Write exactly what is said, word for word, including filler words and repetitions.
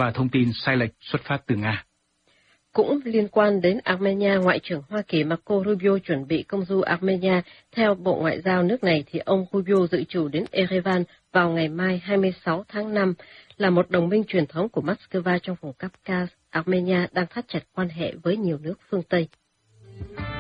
và thông tin sai lệch xuất phát từ Nga. Cũng liên quan đến Armenia, Ngoại trưởng Hoa Kỳ Marco Rubio chuẩn bị công du Armenia. Theo Bộ Ngoại giao nước này, thì ông Rubio dự trù đến Yerevan vào ngày mai hai mươi sáu tháng năm, là một đồng minh truyền thống của Moscow trong vùng Caucasus. Armenia đang thắt chặt quan hệ với nhiều nước phương Tây.